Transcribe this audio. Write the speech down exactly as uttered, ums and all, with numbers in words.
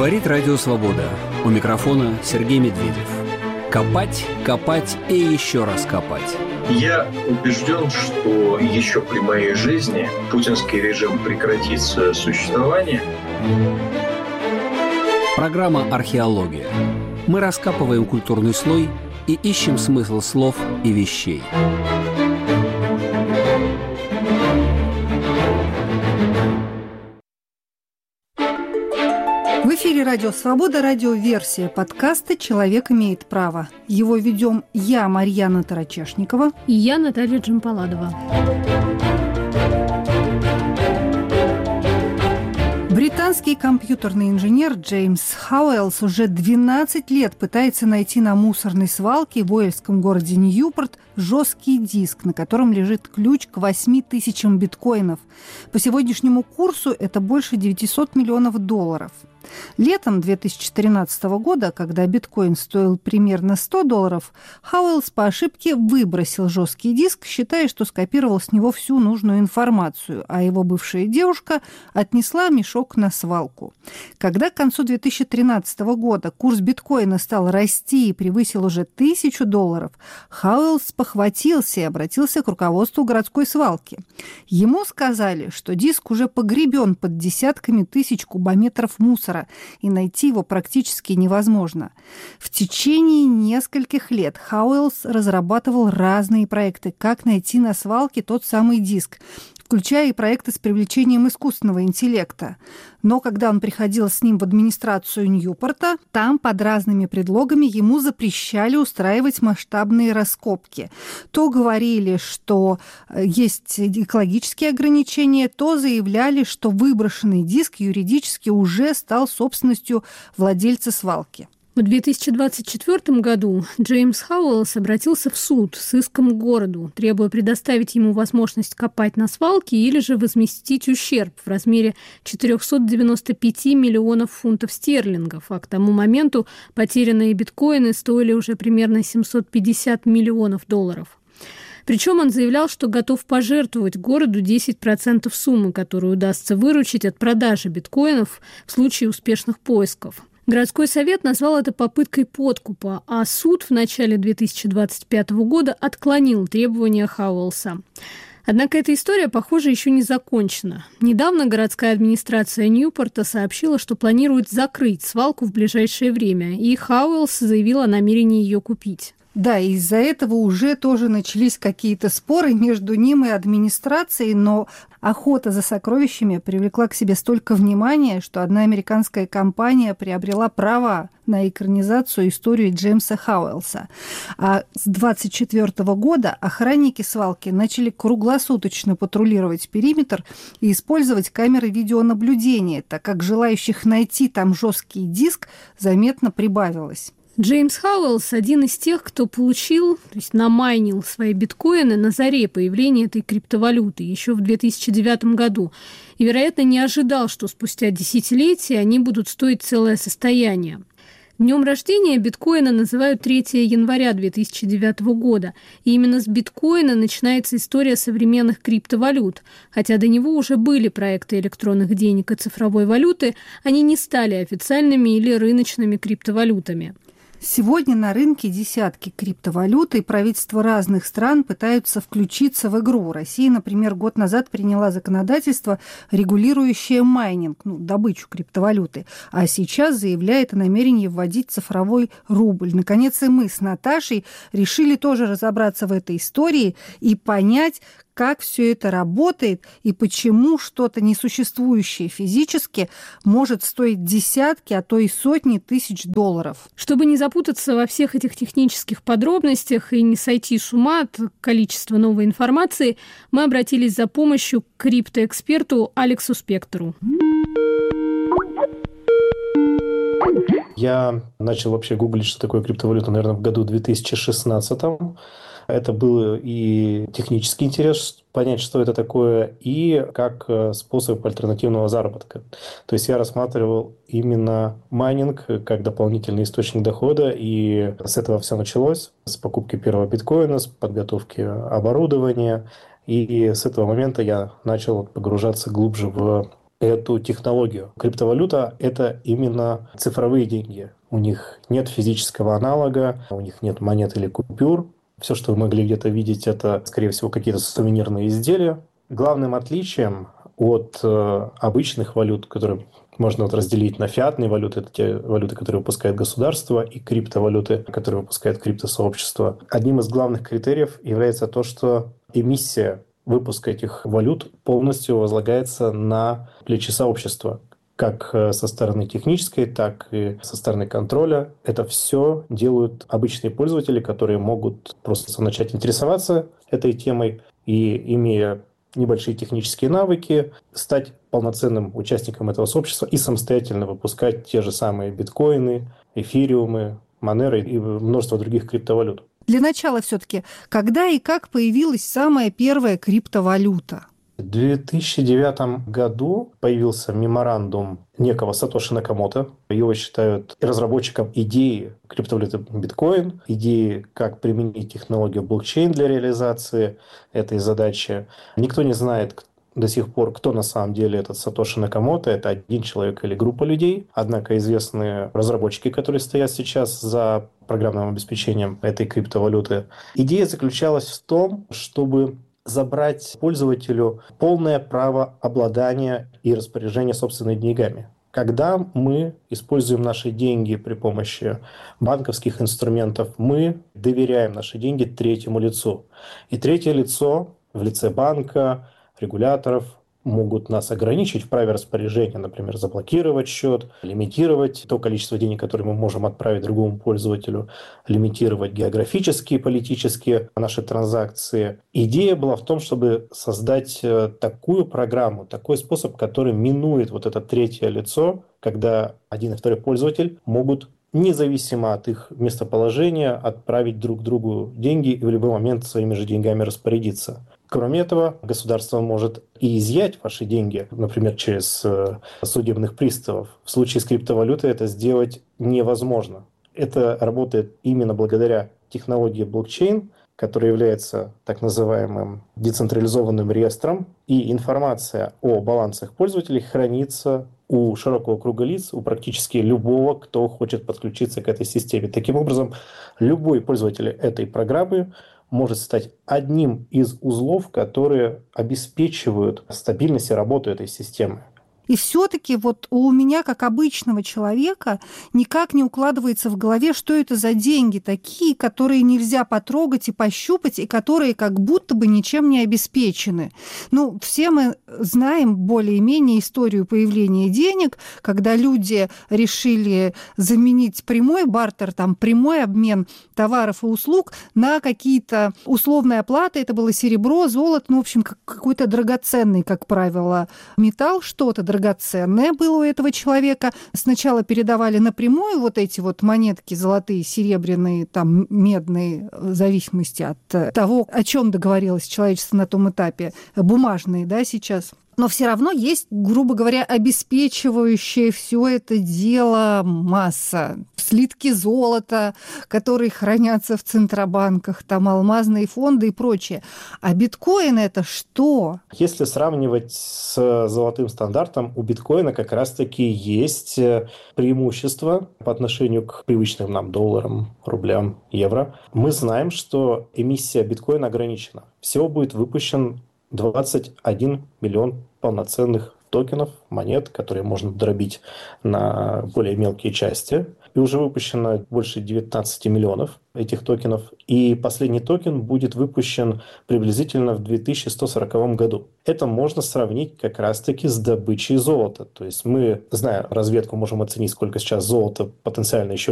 Говорит Радио Свобода. У микрофона Сергей Медведев. Копать, копать и еще раз копать. Я убежден, что еще при моей жизни путинский режим прекратит свое существование. Программа «Археология». Мы раскапываем культурный слой и ищем смысл слов и вещей. В эфире «Радио Свобода», радиоверсия подкаста «Человек имеет право». Его ведем я, Марьяна Тарачешникова. И я, Наталья Джампаладова. Британский компьютерный инженер Джеймс Хауэллс уже двенадцать лет пытается найти на мусорной свалке в уэльском городе Ньюпорт жесткий диск, на котором лежит ключ к восьми тысячам биткоинов. По сегодняшнему курсу это больше девятьсот миллионов долларов. Летом две тысячи тринадцатого года, когда биткоин стоил примерно сто долларов, Хауэллс по ошибке выбросил жесткий диск, считая, что скопировал с него всю нужную информацию, а его бывшая девушка отнесла мешок на свалку. Когда к концу две тысячи тринадцатого года курс биткоина стал расти и превысил уже тысячу долларов, Хауэллс похватился и обратился к руководству городской свалки. Ему сказали, что диск уже погребен под десятками тысяч кубометров мусора, и найти его практически невозможно. В течение нескольких лет Хауэллс разрабатывал разные проекты, как найти на свалке тот самый диск, включая и проекты с привлечением искусственного интеллекта. Но когда он приходил с ним в администрацию Ньюпорта, там под разными предлогами ему запрещали устраивать масштабные раскопки. То говорили, что есть экологические ограничения, то заявляли, что выброшенный диск юридически уже стал собственностью владельца свалки. В две тысячи двадцать четвёртом году Джеймс Хауэллс обратился в суд с иском к городу, требуя предоставить ему возможность копать на свалке или же возместить ущерб в размере четыреста девяносто пять миллионов фунтов стерлингов, а к тому моменту потерянные биткоины стоили уже примерно семьсот пятьдесят миллионов долларов. Причем он заявлял, что готов пожертвовать городу десять процентов суммы, которую удастся выручить от продажи биткоинов в случае успешных поисков. Городской совет назвал это попыткой подкупа, а суд в начале две тысячи двадцать пятого года отклонил требования Хауэллса. Однако эта история, похоже, еще не закончена. Недавно городская администрация Ньюпорта сообщила, что планирует закрыть свалку в ближайшее время, и Хауэллс заявил о намерении ее купить. Да, из-за этого уже тоже начались какие-то споры между ним и администрацией, но охота за сокровищами привлекла к себе столько внимания, что одна американская компания приобрела права на экранизацию истории Джеймса Хауэллса. А с двадцать четвёртого года охранники свалки начали круглосуточно патрулировать периметр и использовать камеры видеонаблюдения, так как желающих найти там жесткий диск заметно прибавилось. Джеймс Хауэллс – один из тех, кто получил, то есть намайнил свои биткоины на заре появления этой криптовалюты еще в две тысячи девятом году. И, вероятно, не ожидал, что спустя десятилетия они будут стоить целое состояние. Днем рождения биткоина называют третьего января две тысячи девятого года. И именно с биткоина начинается история современных криптовалют. Хотя до него уже были проекты электронных денег и цифровой валюты, они не стали официальными или рыночными криптовалютами. Сегодня на рынке десятки криптовалют, и правительства разных стран пытаются включиться в игру. Россия, например, год назад приняла законодательство, регулирующее майнинг, ну, добычу криптовалюты, а сейчас заявляет о намерении вводить цифровой рубль. Наконец, и мы с Наташей решили тоже разобраться в этой истории и понять, как все это работает и почему что-то несуществующее физически может стоить десятки, а то и сотни тысяч долларов. Чтобы не запутаться во всех этих технических подробностях и не сойти с ума от количества новой информации, мы обратились за помощью к криптоэксперту Алексу Спектору. Я начал вообще гуглить, что такое криптовалюта, наверное, в году две тысячи шестнадцатом. Это был и технический интерес понять, что это такое, и как способ альтернативного заработка. То есть я рассматривал именно майнинг как дополнительный источник дохода, и с этого все началось, с покупки первого биткоина, с подготовки оборудования, и с этого момента я начал погружаться глубже в эту технологию. Криптовалюта – это именно цифровые деньги. У них нет физического аналога, у них нет монет или купюр. Все, что вы могли где-то видеть, это, скорее всего, какие-то сувенирные изделия. Главным отличием от э, обычных валют, которые можно вот разделить на фиатные валюты, это те валюты, которые выпускает государство, и криптовалюты, которые выпускает криптосообщество. Одним из главных критериев является то, что эмиссия выпуска этих валют полностью возлагается на плечи сообщества. Как со стороны технической, так и со стороны контроля. Это все делают обычные пользователи, которые могут просто начать интересоваться этой темой и, имея небольшие технические навыки, стать полноценным участником этого сообщества и самостоятельно выпускать те же самые биткоины, эфириумы, монеры и множество других криптовалют. Для начала все-таки, когда и как появилась самая первая криптовалюта? В две тысячи девятом году появился меморандум некого Сатоши Накамото. Его считают разработчиком идеи криптовалюты биткоин, идеи, как применить технологию блокчейн для реализации этой задачи. Никто не знает до сих пор, кто на самом деле этот Сатоши Накамото. Это один человек или группа людей. Однако известные разработчики, которые стоят сейчас за программным обеспечением этой криптовалюты. Идея заключалась в том, чтобы забрать пользователю полное право обладания и распоряжения собственными деньгами. Когда мы используем наши деньги при помощи банковских инструментов, мы доверяем наши деньги третьему лицу. И третье лицо в лице банка, регуляторов могут нас ограничить в праве распоряжения, например, заблокировать счет, лимитировать то количество денег, которое мы можем отправить другому пользователю, лимитировать географические, политические наши транзакции. Идея была в том, чтобы создать такую программу, такой способ, который минует вот это третье лицо, когда один и второй пользователь могут независимо от их местоположения отправить друг другу деньги и в любой момент своими же деньгами распорядиться. Кроме этого, государство может и изъять ваши деньги, например, через судебных приставов. В случае с криптовалютой это сделать невозможно. Это работает именно благодаря технологии блокчейн, которая является так называемым децентрализованным реестром, и информация о балансах пользователей хранится у широкого круга лиц, у практически любого, кто хочет подключиться к этой системе. Таким образом, любой пользователь этой программы может стать одним из узлов, которые обеспечивают стабильность и работу этой системы. И все-таки вот у меня, как обычного человека, никак не укладывается в голове, что это за деньги такие, которые нельзя потрогать и пощупать, и которые как будто бы ничем не обеспечены. Ну, все мы знаем более-менее историю появления денег, когда люди решили заменить прямой бартер, там, прямой обмен товаров и услуг на какие-то условные оплаты. Это было серебро, золото, ну, в общем, какой-то драгоценный, как правило, металл, что-то драгоценное было у этого человека. Сначала передавали напрямую вот эти вот монетки золотые, серебряные, там, медные, в зависимости от того, о чем договорилось человечество на том этапе, бумажные, да, сейчас. Но все равно есть, грубо говоря, обеспечивающая все это дело масса. Слитки золота, которые хранятся в центробанках, там алмазные фонды и прочее. А биткоин – это что? Если сравнивать с золотым стандартом, у биткоина как раз-таки есть преимущество по отношению к привычным нам долларам, рублям, евро. Мы знаем, что эмиссия биткоина ограничена. Всего будет выпущен двадцать один миллион полноценных токенов, монет, которые можно дробить на более мелкие части. И уже выпущено больше девятнадцать миллионов этих токенов. И последний токен будет выпущен приблизительно в две тысячи сто сороковом году. Это можно сравнить как раз-таки с добычей золота. То есть мы, зная разведку, можем оценить, сколько сейчас золота потенциально еще